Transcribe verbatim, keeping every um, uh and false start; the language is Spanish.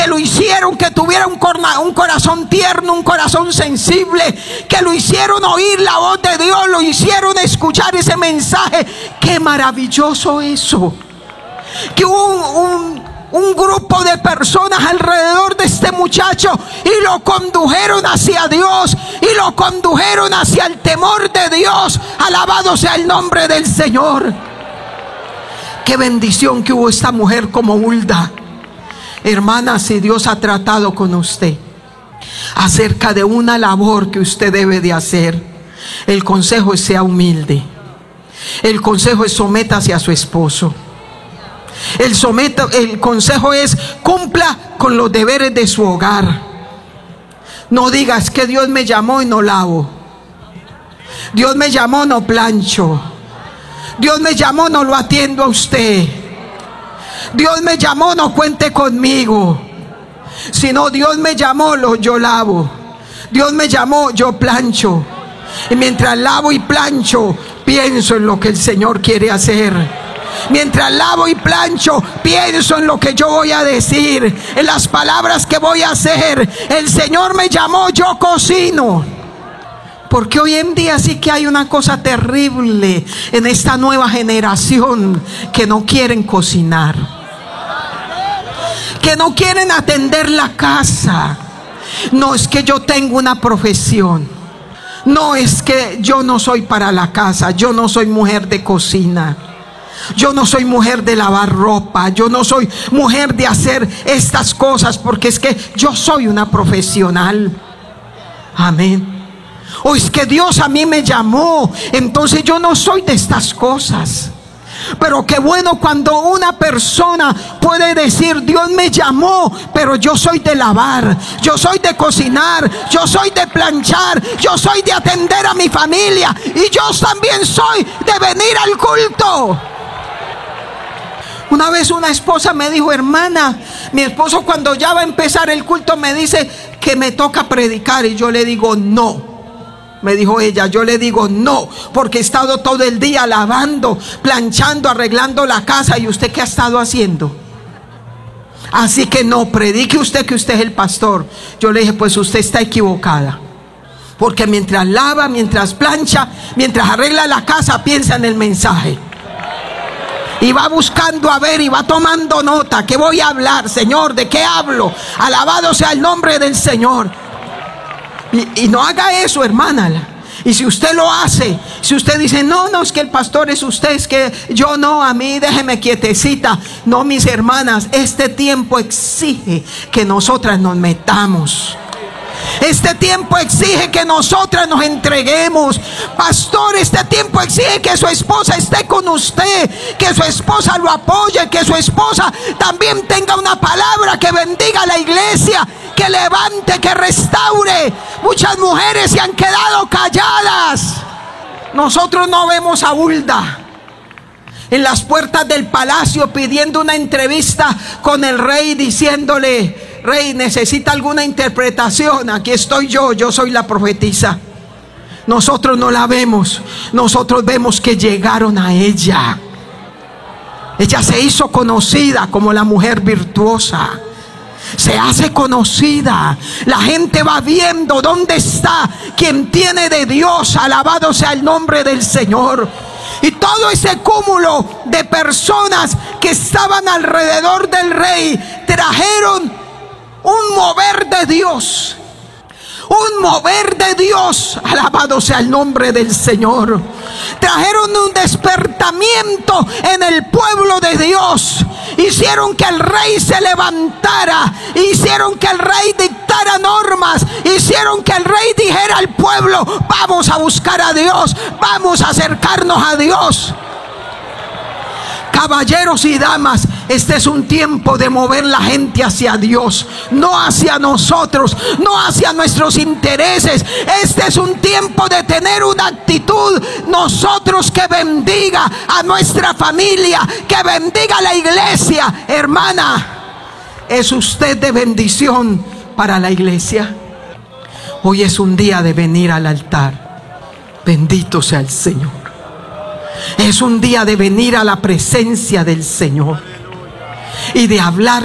que lo hicieron que tuviera un, un corazón tierno, un corazón sensible, que lo hicieron oír la voz de Dios, lo hicieron escuchar ese mensaje. Qué maravilloso eso, que hubo un, un, un grupo de personas alrededor de este muchacho y lo condujeron hacia Dios y lo condujeron hacia el temor de Dios. Alabado sea el nombre del Señor. Qué bendición que hubo esta mujer como Hulda. Hermana, si Dios ha tratado con usted acerca de una labor que usted debe de hacer, el consejo es: sea humilde. El consejo es: sométase a su esposo. El, someta, el consejo es: cumpla con los deberes de su hogar. No digas que Dios me llamó y no lavo. Dios me llamó, no plancho. Dios me llamó, no lo atiendo a usted. Dios me llamó, no cuente conmigo. Si no, Dios me llamó, lo, yo lavo. Dios me llamó, yo plancho. Y mientras lavo y plancho, pienso en lo que el Señor quiere hacer. Mientras lavo y plancho, pienso en lo que yo voy a decir, en las palabras que voy a hacer. El Señor me llamó, yo cocino. Porque hoy en día sí que hay una cosa terrible en esta nueva generación, que no quieren cocinar, que no quieren atender la casa. No es que yo tengo una profesión, no es que yo no soy para la casa, yo no soy mujer de cocina, yo no soy mujer de lavar ropa, yo no soy mujer de hacer estas cosas, porque es que yo soy una profesional. Amén. O es que Dios a mí me llamó, entonces yo no soy de estas cosas. Pero qué bueno cuando una persona puede decir: Dios me llamó, pero yo soy de lavar, yo soy de cocinar, yo soy de planchar, yo soy de atender a mi familia, y yo también soy de venir al culto. Una vez una esposa me dijo: hermana, mi esposo cuando ya va a empezar el culto me dice que me toca predicar. Y yo le digo: no. Me dijo ella: yo le digo no, porque he estado todo el día lavando, planchando, arreglando la casa. ¿Y usted qué ha estado haciendo? Así que no, predique usted que usted es el pastor. Yo le dije: pues usted está equivocada, porque mientras lava, mientras plancha, mientras arregla la casa, piensa en el mensaje. Y va buscando a ver y va tomando nota. ¿Qué voy a hablar, Señor? ¿De qué hablo? Alabado sea el nombre del Señor. Y, y no haga eso, hermana. Y si usted lo hace, si usted dice: no, no, es que el pastor es usted, es que yo no, a mí déjeme quietecita. No, mis hermanas, este tiempo exige que nosotras nos metamos. Este tiempo exige que nosotras nos entreguemos. Pastor, este tiempo exige que su esposa esté con usted, que su esposa lo apoye, que su esposa también tenga una palabra que bendiga a la iglesia, que levante, que restaure. Muchas mujeres se han quedado calladas. Nosotros no vemos a Hulda en las puertas del palacio pidiendo una entrevista con el rey, diciéndole: rey, necesita alguna interpretación, aquí estoy yo, yo soy la profetisa. Nosotros no la vemos. Nosotros vemos que llegaron a ella. Ella se hizo conocida como la mujer virtuosa. Se hace conocida. La gente va viendo dónde está quien tiene de Dios. Alabado sea el nombre del Señor. Y todo ese cúmulo de personas que estaban alrededor del rey trajeron un mover de Dios. Un mover de Dios. Alabado sea el nombre del Señor. Trajeron un despertamiento en el pueblo de Dios. Hicieron que el rey se levantara. Hicieron que el rey dictara normas. Hicieron que el rey dijera al pueblo: vamos a buscar a Dios, vamos a acercarnos a Dios. Caballeros y damas, este es un tiempo de mover la gente hacia Dios, no hacia nosotros, no hacia nuestros intereses. Este es un tiempo de tener una actitud nosotros que bendiga a nuestra familia, que bendiga a la iglesia. Hermana, ¿es usted de bendición para la iglesia? Hoy es un día de venir al altar. Bendito sea el Señor. Es un día de venir a la presencia del Señor y de hablar